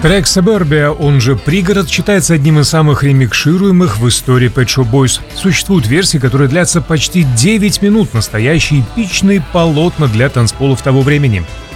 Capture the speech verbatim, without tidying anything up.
Трек Suburbia, он же «Пригород», считается одним из самых ремикшируемых в истории Pet Shop Boys. Существуют версии, которые длятся почти девять минут, настоящие эпичные полотна для танцполов того времени.